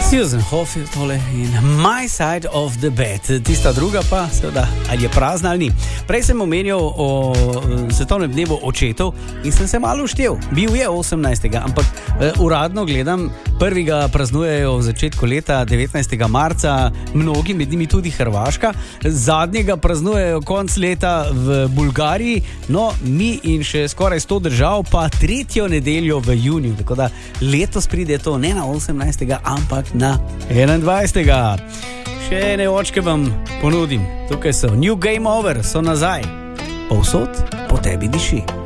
Susan Hofield tole in My Side of the Bed. Tista druga pa, seveda, ali je prazna ali ni. Prej sem omenjal o svetovnem dnevu očetov in sem se malo štel. Bil je 18. ampak uradno gledam, prvega praznujejo v začetku leta 19. marca, mnogi, med njimi tudi Hrvaška, zadnjega praznujejo konc leta v Bulgariji, no mi in še skoraj 100 držav pa tretjo nedeljo v juniju, tako da letos pride to ne na 18. ampak na 21. Še ene očke vam ponudim. Tukaj so New Game Over, so nazaj. Povsod po tebi diši.